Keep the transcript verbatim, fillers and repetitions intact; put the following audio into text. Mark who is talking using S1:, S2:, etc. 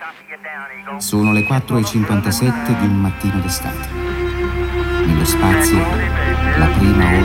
S1: Sono le quattro e cinquantasette di un mattino d'estate. Nello spazio, la prima